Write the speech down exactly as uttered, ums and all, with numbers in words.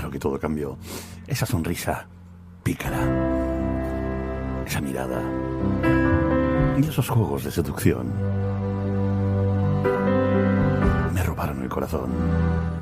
Claro que todo cambió. Esa sonrisa pícara, esa mirada y esos juegos de seducción me robaron el corazón.